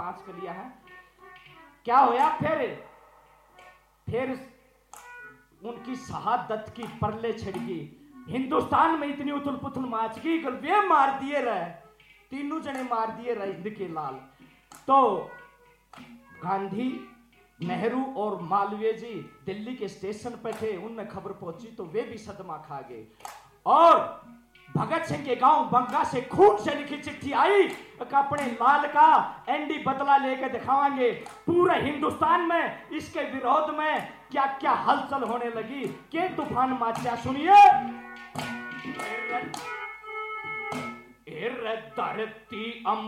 5 कर लिया है। क्या होया फिर उनकी शहादत की परले छिड़की। हिंदुस्तान में इतनी उथल पुथल माच की वे मार दिए रहे, तीनों जने मार दिए रहे हिंद के लाल। तो गांधी, नेहरू और मालवीय जी दिल्ली के स्टेशन पे थे, उनमें खबर पहुंची तो वे भी सदमा खा गए। और भगत सिंह के गांव बंगा से खून से लिखी चिट्ठी आई कि अपने लाल का एंडी बदला लेकर दिखाएंगे। पूरे हिंदुस्तान में इसके विरोध में क्या क्या हलचल होने लगी, के तूफान माचा सुनिए। धरती